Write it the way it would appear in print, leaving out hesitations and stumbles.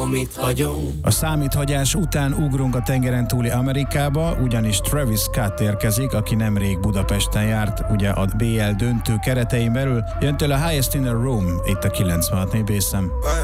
mit hagyunk. A számíthagyás után ugrunk a tengeren túli Amerikába, ugyanis Travis Scott érkezik, aki nemrég Budapesten járt, ugye a BL döntő keretein belül. Jön tőle a Highest in the Room, itt a 96.4 Bészen.